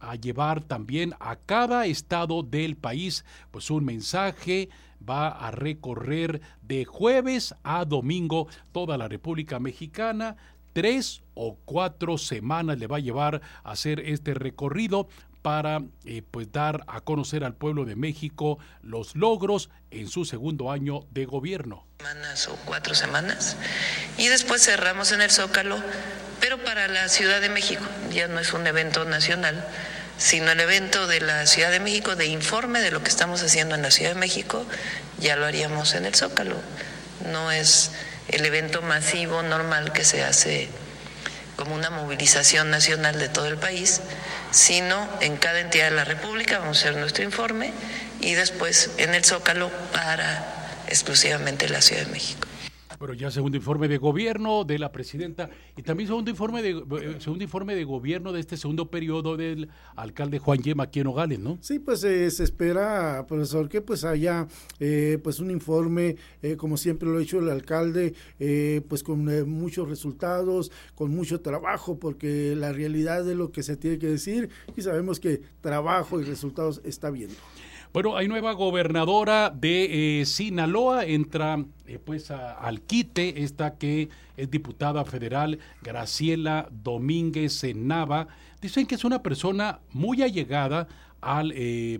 a llevar también a cada estado del país pues un mensaje. Va a recorrer de jueves a domingo toda la República Mexicana. 3 o 4 semanas le va a llevar a hacer este recorrido para pues dar a conocer al pueblo de México los logros en su segundo año de gobierno. Semanas o 4 semanas y después cerramos en el Zócalo, pero para la Ciudad de México. Ya no es un evento nacional, sino el evento de la Ciudad de México, de informe de lo que estamos haciendo en la Ciudad de México, ya lo haríamos en el Zócalo. No es el evento masivo normal que se hace como una movilización nacional de todo el país, sino en cada entidad de la República vamos a hacer nuestro informe y después en el Zócalo para exclusivamente la Ciudad de México. Pero ya segundo informe de gobierno de la presidenta y también segundo informe de gobierno de este segundo periodo del alcalde Juan Yema aquí en Nogales, ¿no? Sí, pues se espera, profesor, que pues haya pues un informe, como siempre lo ha hecho el alcalde, pues con muchos resultados, con mucho trabajo, porque la realidad es lo que se tiene que decir y sabemos que trabajo y resultados está viendo. Bueno, hay nueva gobernadora de Sinaloa, entra pues al quite, esta que es diputada federal, Graciela Domínguez Nava. Dicen que es una persona muy allegada al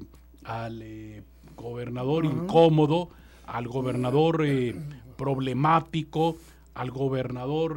gobernador incómodo, al gobernador problemático, al gobernador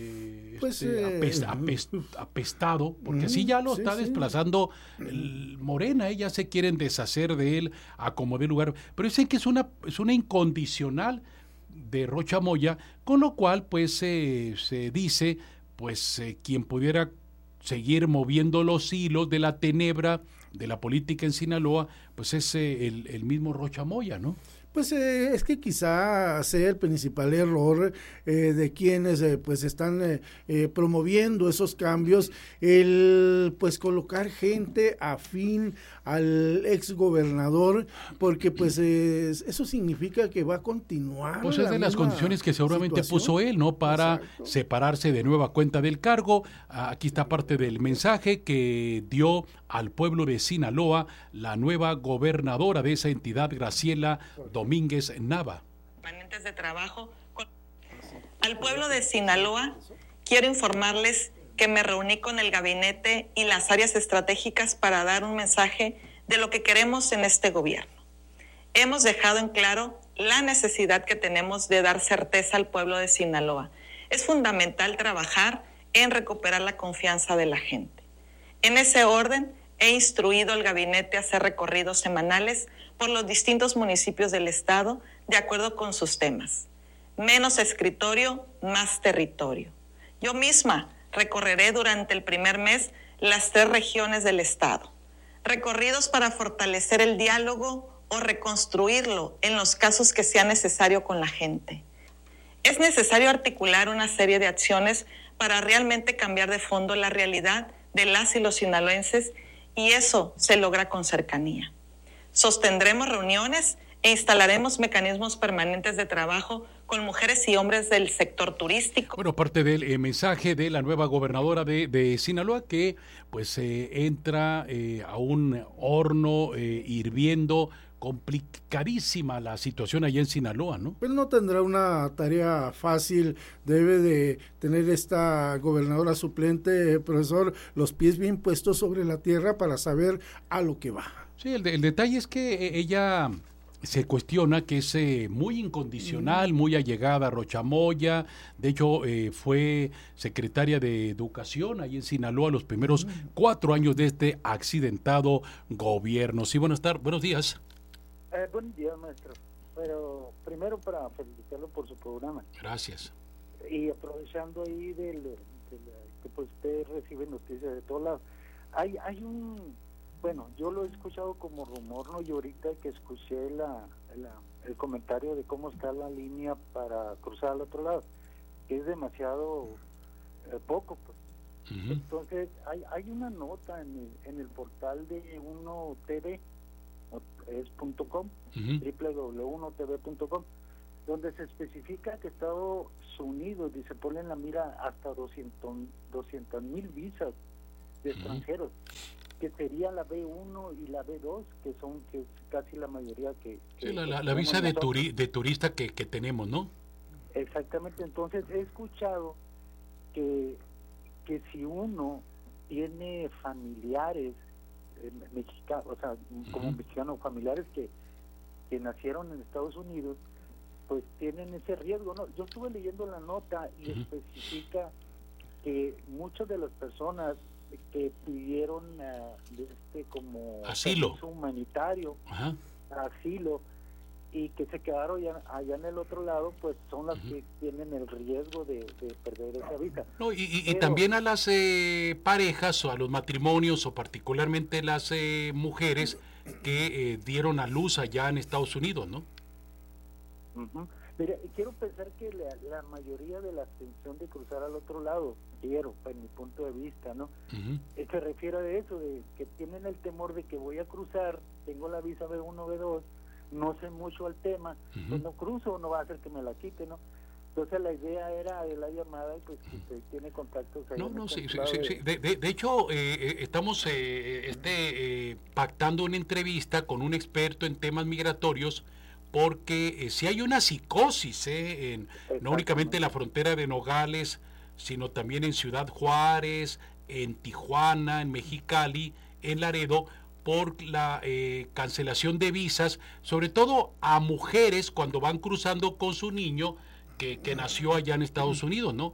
apestado, porque así ya lo está desplazando Morena, ya se quieren deshacer de él a como dé lugar, pero dicen que es una incondicional de Rocha Moya, con lo cual pues se dice pues quien pudiera seguir moviendo los hilos de la tenebra de la política en Sinaloa, pues es el mismo Rocha Moya, ¿no? Pues es que quizá sea el principal error de quienes pues están promoviendo esos cambios, el pues colocar gente afín al exgobernador, porque pues eso significa que va a continuar. Pues es de las condiciones que seguramente puso él, ¿no? Para separarse de nueva cuenta del cargo. Aquí está parte del mensaje que dio al pueblo de Sinaloa la nueva gobernadora de esa entidad, Graciela Domínguez Nava. Permanentes de trabajo. Al pueblo de Sinaloa, quiero informarles que me reuní con el gabinete y las áreas estratégicas para dar un mensaje de lo que queremos en este gobierno. Hemos dejado en claro la necesidad que tenemos de dar certeza al pueblo de Sinaloa. Es fundamental trabajar en recuperar la confianza de la gente. En ese orden, he instruido al gabinete a hacer recorridos semanales por los distintos municipios del estado de acuerdo con sus temas. Menos escritorio, más territorio. Yo misma recorreré durante el primer mes las 3 regiones del estado. Recorridos para fortalecer el diálogo o reconstruirlo en los casos que sea necesario con la gente. Es necesario articular una serie de acciones para realmente cambiar de fondo la realidad de las y los sinaloenses, y eso se logra con cercanía. Sostendremos reuniones e instalaremos mecanismos permanentes de trabajo con mujeres y hombres del sector turístico. Bueno, parte del mensaje de la nueva gobernadora de Sinaloa, que pues entra a un horno hirviendo, complicadísima la situación allá en Sinaloa, ¿no? Pero no tendrá una tarea fácil, debe de tener esta gobernadora suplente, profesor, los pies bien puestos sobre la tierra para saber a lo que va. Sí, el detalle es que ella se cuestiona que es muy incondicional, muy allegada a Rocha Moya. De hecho, fue secretaria de Educación ahí en Sinaloa los primeros 4 años de este accidentado gobierno. Sí, buenos días. Buen día, maestro. Pero primero para felicitarlo por su programa. Gracias. Y aprovechando ahí que pues usted recibe noticias de todos lados. Hay bueno, yo lo he escuchado como rumor, ¿no? Y ahorita que escuché el comentario de cómo está la línea para cruzar al otro lado, que es demasiado poco, pues. Uh-huh. Entonces, hay una nota en el portal de Uno TV, es .com, uh-huh. www.unotv.com, donde se especifica que Estados Unidos, dice, ponen la mira hasta 200,000 visas de extranjeros. que sería la B1 y la B2, que es casi la mayoría que sí, la visa de turista que tenemos, ¿no? Exactamente. Entonces he escuchado que si uno tiene familiares mexicanos, o sea, como mexicanos, familiares que nacieron en Estados Unidos, pues tienen ese riesgo, ¿no? Yo estuve leyendo la nota y especifica que muchas de las personas que pidieron como asilo humanitario, asilo, y que se quedaron allá en el otro lado, pues son las que tienen el riesgo de perder esa visa. No, y también a las parejas o a los matrimonios, o particularmente las mujeres que dieron a luz allá en Estados Unidos, ¿no? Mira, quiero pensar que la mayoría de la atención de cruzar al otro lado, en mi punto de vista, ¿no? Se refiere a eso, de que tienen el temor de que voy a cruzar, tengo la visa B1, B2, no sé mucho al tema, pues no cruzo, no va a hacer que me la quite, ¿no? Entonces la idea era de la llamada y pues si usted tiene contactos ahí. Sí. De hecho, estamos pactando una entrevista con un experto en temas migratorios, porque si hay una psicosis no únicamente en la frontera de Nogales, sino también en Ciudad Juárez, en Tijuana, en Mexicali, en Laredo, por la cancelación de visas, sobre todo a mujeres cuando van cruzando con su niño que nació allá en Estados Unidos, ¿no?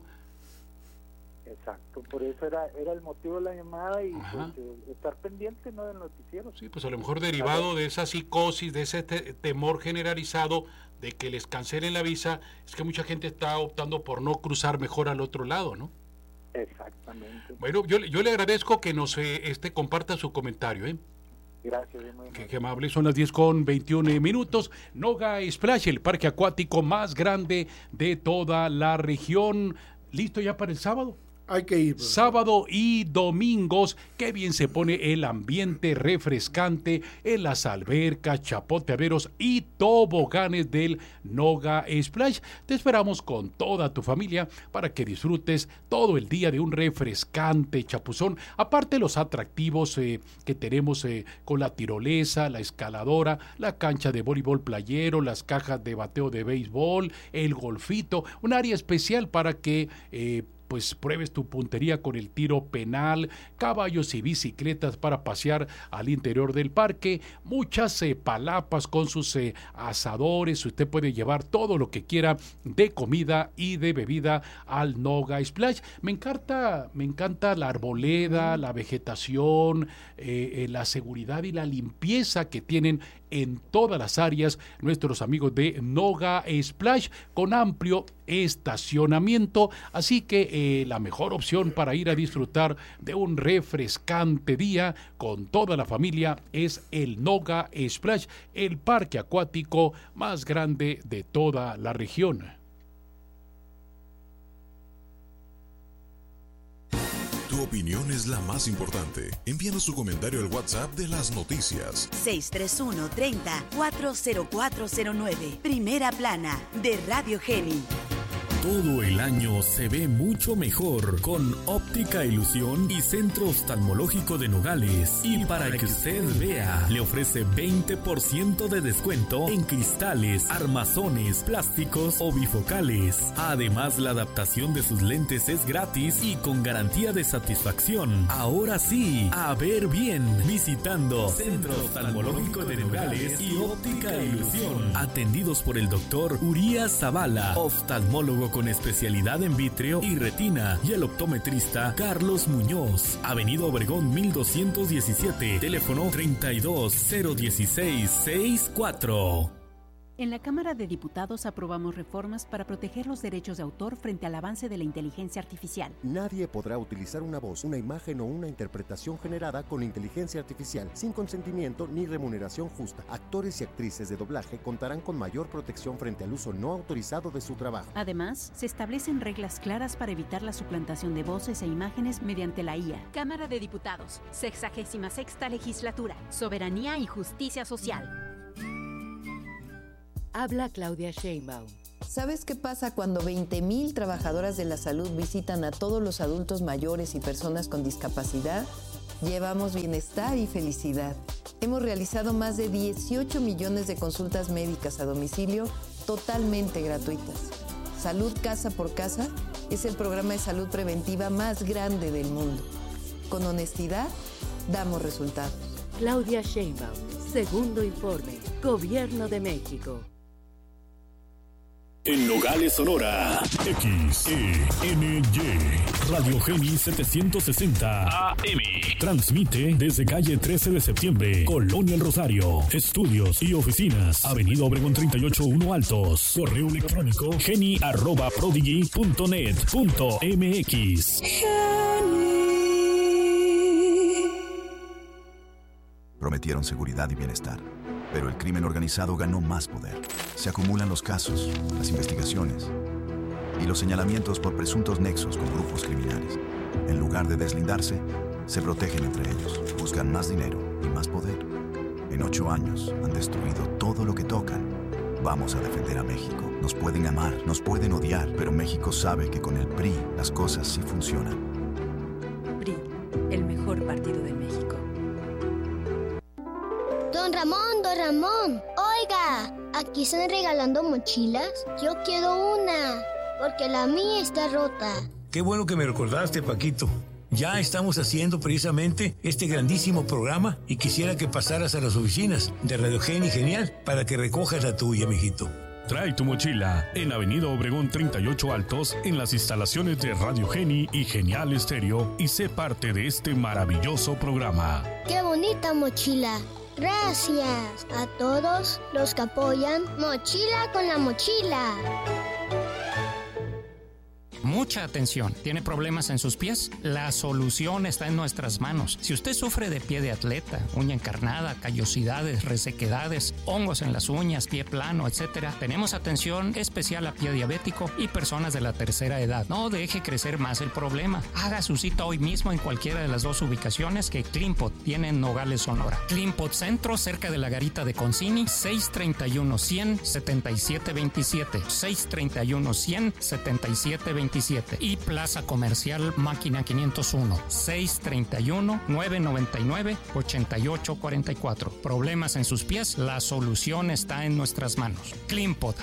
Exacto, por eso era el motivo de la llamada y pues, estar pendiente, ¿no?, del noticiero. Sí, pues a lo mejor derivado de esa psicosis, de ese temor generalizado de que les cancelen la visa, es que mucha gente está optando por no cruzar mejor al otro lado, ¿no? Exactamente. Bueno, yo le agradezco que nos comparta su comentario, Gracias, Qué amable. Son las 10:21. Noga Splash, el parque acuático más grande de toda la región. ¿Listo ya para el sábado? Hay que ir. Sábado y domingos, qué bien se pone el ambiente refrescante en las albercas, chapoteaderos y toboganes del Noga Splash. Te esperamos con toda tu familia para que disfrutes todo el día de un refrescante chapuzón. Aparte los atractivos que tenemos con la tirolesa, la escaladora, la cancha de voleibol playero, las cajas de bateo de béisbol, el golfito, un área especial para que pues pruebes tu puntería con el tiro penal, caballos y bicicletas para pasear al interior del parque, muchas palapas con sus asadores. Usted puede llevar todo lo que quiera de comida y de bebida al Noga Splash. Me encanta la arboleda, la vegetación, la seguridad y la limpieza que tienen en todas las áreas nuestros amigos de Noga Splash, con amplio estacionamiento, así que la mejor opción para ir a disfrutar de un refrescante día con toda la familia es el Noga Splash, el parque acuático más grande de toda la región. Tu opinión es la más importante. Envíanos tu comentario al WhatsApp de las noticias. 631-30-40409. Primera plana de Radio Geni. Todo el año se ve mucho mejor con Óptica Ilusión y Centro Oftalmológico de Nogales. Y para que usted vea, le ofrece 20% de descuento en cristales, armazones, plásticos o bifocales. Además, la adaptación de sus lentes es gratis y con garantía de satisfacción. Ahora sí, a ver bien, visitando Centro Oftalmológico de Nogales y Óptica Ilusión. Atendidos por el doctor Urias Zavala, oftalmólogo con especialidad en vítreo y retina, y el optometrista Carlos Muñoz. Avenida Obregón 1217, teléfono 32-016-64. En la Cámara de Diputados aprobamos reformas para proteger los derechos de autor frente al avance de la inteligencia artificial. Nadie podrá utilizar una voz, una imagen o una interpretación generada con inteligencia artificial sin consentimiento ni remuneración justa. Actores y actrices de doblaje contarán con mayor protección frente al uso no autorizado de su trabajo. Además, se establecen reglas claras para evitar la suplantación de voces e imágenes mediante la IA. Cámara de Diputados, 66ª Legislatura, Soberanía y Justicia Social. Habla Claudia Sheinbaum. ¿Sabes qué pasa cuando 20,000 trabajadoras de la salud visitan a todos los adultos mayores y personas con discapacidad? Llevamos bienestar y felicidad. Hemos realizado más de 18 millones de consultas médicas a domicilio totalmente gratuitas. Salud Casa por Casa es el programa de salud preventiva más grande del mundo. Con honestidad, damos resultados. Claudia Sheinbaum, segundo informe, Gobierno de México. En Nogales, Sonora, XENY, Radio Geni 760 AM. Transmite desde calle 13 de septiembre, Colonia El Rosario. Estudios y oficinas, Avenida Obregón 38-1 Altos. Correo electrónico geni@prodigy.net.mx. Prometieron seguridad y bienestar, pero el crimen organizado ganó más poder. Se acumulan los casos, las investigaciones y los señalamientos por presuntos nexos con grupos criminales. En lugar de deslindarse, se protegen entre ellos, buscan más dinero y más poder. En 8 años han destruido todo lo que tocan. Vamos a defender a México. Nos pueden amar, nos pueden odiar, pero México sabe que con el PRI las cosas sí funcionan. PRI, el mejor partido de México. Don Ramón, oiga, ¿aquí están regalando mochilas? Yo quiero una, porque la mía está rota. Qué bueno que me recordaste, Paquito. Ya estamos haciendo precisamente este grandísimo programa y quisiera que pasaras a las oficinas de Radio Geni Genial para que recojas la tuya, mijito. Trae tu mochila en Avenida Obregón 38 Altos, en las instalaciones de Radio Geni y Genial Estéreo, y sé parte de este maravilloso programa. ¡Qué bonita mochila! Gracias a todos los que apoyan Mochila con la Mochila. Mucha atención. ¿Tiene problemas en sus pies? La solución está en nuestras manos. Si usted sufre de pie de atleta, uña encarnada, callosidades, resequedades, hongos en las uñas, pie plano, etc., tenemos atención especial a pie diabético y personas de la tercera edad. No deje crecer más el problema. Haga su cita hoy mismo en cualquiera de las 2 ubicaciones que Clinpot tiene en Nogales, Sonora. Clinpot Centro, cerca de la garita de Concini, 631-100-7727. 631-100-7727. Y Plaza Comercial Máquina 501, 631-999-8844. Problemas en sus pies, la solución está en nuestras manos. Clinpot.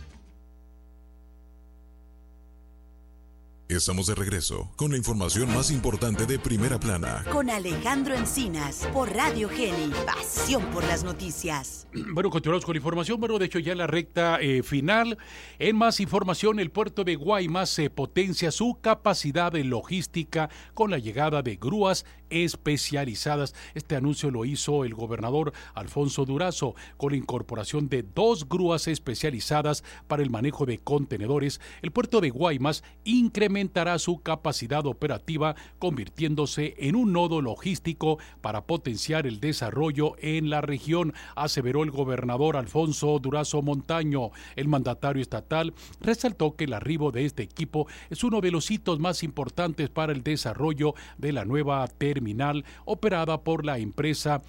Estamos de regreso con la información más importante de Primera Plana. Con Alejandro Encinas, por Radio Geni, pasión por las noticias. Bueno, continuamos con la información. Bueno, de hecho ya la recta final. En más información, el puerto de Guaymas potencia su capacidad de logística con la llegada de grúas especializadas. Este anuncio lo hizo el gobernador Alfonso Durazo con la incorporación de 2 grúas especializadas para el manejo de contenedores. El puerto de Guaymas incrementará su capacidad operativa, convirtiéndose en un nodo logístico para potenciar el desarrollo en la región, aseveró el gobernador Alfonso Durazo Montaño. El mandatario estatal resaltó que el arribo de este equipo es uno de los hitos más importantes para el desarrollo de la nueva terminal operada por la empresa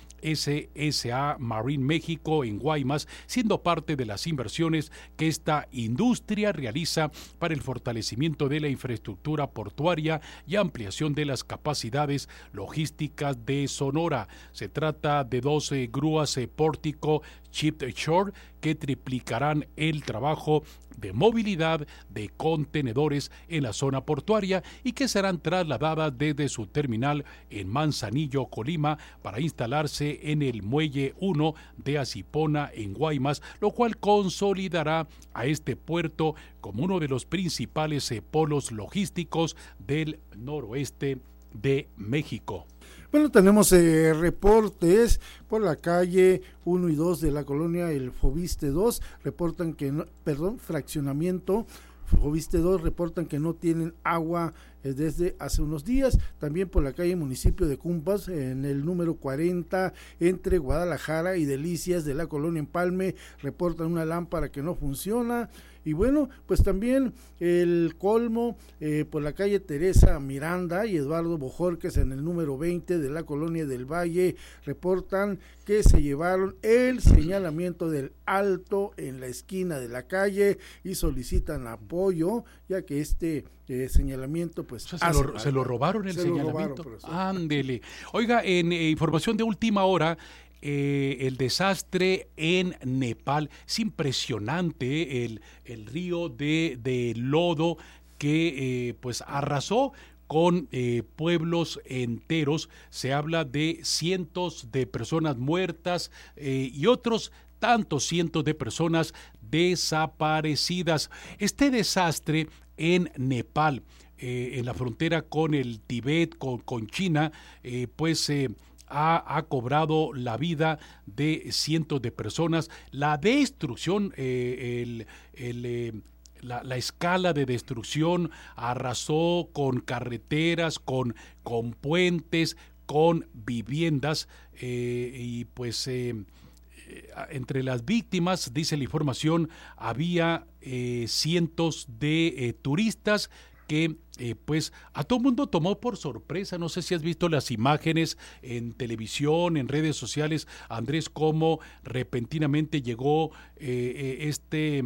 SSA Marine México en Guaymas, siendo parte de las inversiones que esta industria realiza para el fortalecimiento de la infraestructura portuaria y ampliación de las capacidades logísticas de Sonora. Se trata de 12 grúas Pórtico Ship Shore que triplicarán el trabajo de movilidad de contenedores en la zona portuaria y que serán trasladadas desde su terminal en Manzanillo, Colima, para instalarse en el Muelle 1 de Asipona en Guaymas, lo cual consolidará a este puerto como uno de los principales polos logísticos del noroeste de México. Bueno, tenemos reportes por la calle 1 y 2 de la colonia El Fobiste 2, reportan que fraccionamiento Fobiste 2, reportan que no tienen agua desde hace unos días. También por la calle Municipio de Cumpas, en el número 40, entre Guadalajara y Delicias de la colonia Empalme, reportan una lámpara que no funciona. Y bueno, pues también el colmo por la calle Teresa Miranda y Eduardo Bojorques en el número 20 de la Colonia del Valle reportan que se llevaron el señalamiento del alto en la esquina de la calle y solicitan apoyo, ya que este señalamiento pues se lo robaron el señalamiento. Ándele. Oiga, en información de última hora, el desastre en Nepal, es impresionante el río de lodo que pues arrasó con pueblos enteros. Se habla de cientos de personas muertas y otros tantos cientos de personas desaparecidas. Este desastre en Nepal, en la frontera con el Tíbet, con China, ha cobrado la vida de cientos de personas. La destrucción, la escala de destrucción arrasó con carreteras, con puentes, con viviendas, y pues entre las víctimas, dice la información, había cientos de turistas que pues a todo mundo tomó por sorpresa. No sé si has visto las imágenes en televisión, en redes sociales, Andrés, cómo repentinamente llegó este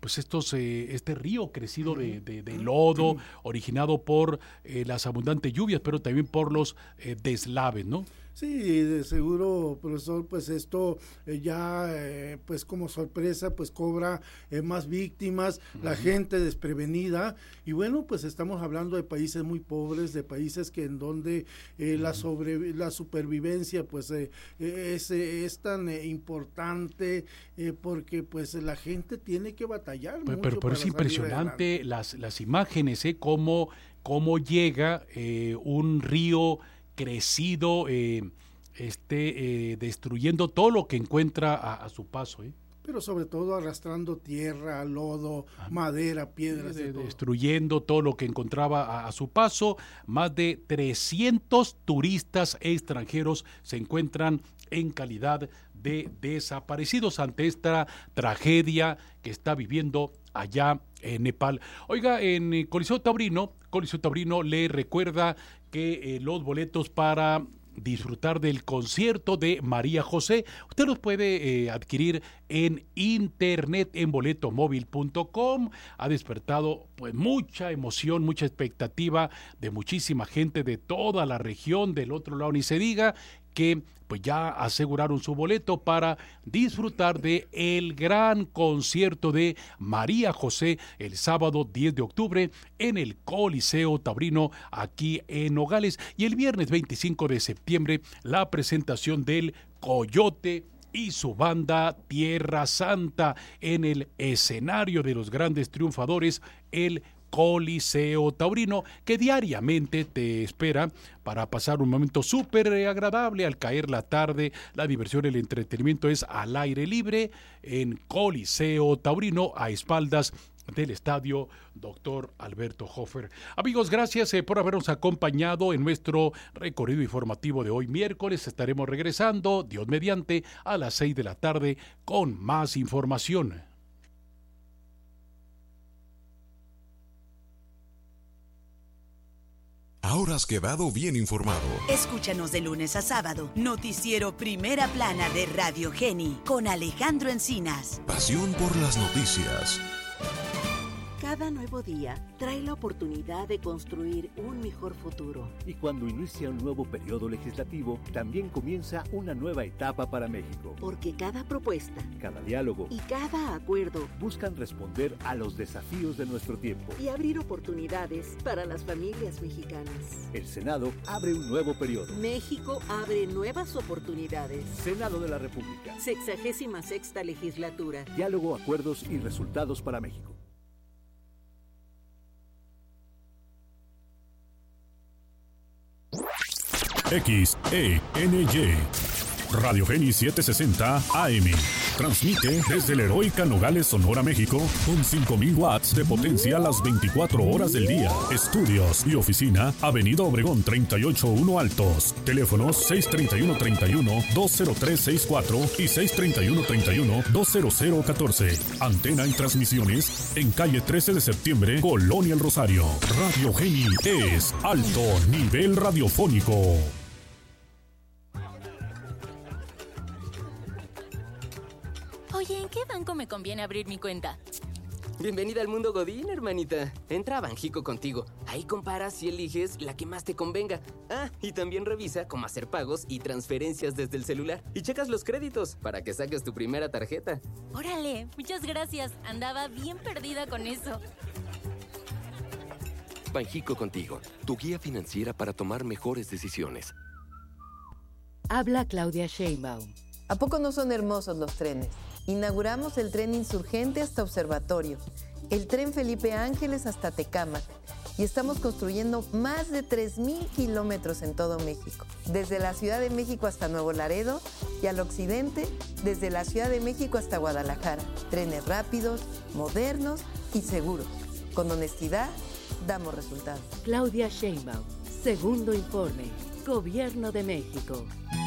río crecido de lodo, originado por las abundantes lluvias, pero también por los deslaves, ¿no? Sí, de seguro, profesor, pues esto pues como sorpresa, pues cobra más víctimas, la gente desprevenida, y bueno, pues estamos hablando de países muy pobres, de países que en donde la supervivencia pues es tan importante, porque pues la gente tiene que batallar mucho. Pero es impresionante las imágenes, cómo llega un río crecido, destruyendo todo lo que encuentra a su paso. Pero sobre todo arrastrando tierra, lodo, madera, piedras. Destruyendo todo lo que encontraba a su paso. Más de 300 turistas extranjeros se encuentran en calidad de desaparecidos ante esta tragedia que está viviendo allá en Nepal. Oiga, en Coliseo Taurino le recuerda que los boletos para disfrutar del concierto de María José, usted los puede adquirir en internet, en boletomóvil.com. Ha despertado pues mucha emoción, mucha expectativa de muchísima gente de toda la región, del otro lado ni se diga, que pues ya aseguraron su boleto para disfrutar de el gran concierto de María José el sábado 10 de octubre en el Coliseo Taurino aquí en Nogales, y el viernes 25 de septiembre la presentación del Coyote y su banda Tierra Santa en el escenario de los grandes triunfadores, el Coliseo Taurino, que diariamente te espera para pasar un momento súper agradable al caer la tarde. La diversión, el entretenimiento es al aire libre en Coliseo Taurino, a espaldas del estadio Dr. Alberto Hofer. Amigos, gracias por habernos acompañado en nuestro recorrido informativo de hoy miércoles. Estaremos regresando, Dios mediante, a las 6 de la tarde con más información. Ahora has quedado bien informado. Escúchanos de lunes a sábado, Noticiero Primera Plana de Radio Geni, con Alejandro Encinas. Pasión por las noticias. Cada nuevo día trae la oportunidad de construir un mejor futuro. Y cuando inicia un nuevo periodo legislativo, también comienza una nueva etapa para México. Porque cada propuesta, cada diálogo y cada acuerdo buscan responder a los desafíos de nuestro tiempo y abrir oportunidades para las familias mexicanas. El Senado abre un nuevo periodo. México abre nuevas oportunidades. Senado de la República. 66ª legislatura. Diálogo, acuerdos y resultados para México. XENY Radio Geni 760 AM. Transmite desde la heroica Nogales, Sonora, México, con 5,000 watts de potencia las 24 horas del día. Estudios y oficina, Avenida Obregón 381 Altos. Teléfonos 631-31-20364 y 631-31-20014. Antena y transmisiones en calle 13 de septiembre, Colonia El Rosario. Radio Geni es alto nivel radiofónico. Oye, ¿en qué banco me conviene abrir mi cuenta? Bienvenida al mundo Godín, hermanita. Entra a Banjico Contigo. Ahí comparas y eliges la que más te convenga. Ah, y también revisa cómo hacer pagos y transferencias desde el celular. Y checas los créditos para que saques tu primera tarjeta. Órale, muchas gracias. Andaba bien perdida con eso. Banjico Contigo, tu guía financiera para tomar mejores decisiones. Habla Claudia Sheinbaum. ¿A poco no son hermosos los trenes? Inauguramos el tren Insurgente hasta Observatorio, el tren Felipe Ángeles hasta Tecámac y estamos construyendo más de 3,000 kilómetros en todo México, desde la Ciudad de México hasta Nuevo Laredo y al occidente, desde la Ciudad de México hasta Guadalajara. Trenes rápidos, modernos y seguros. Con honestidad, damos resultados. Claudia Sheinbaum, segundo informe, Gobierno de México.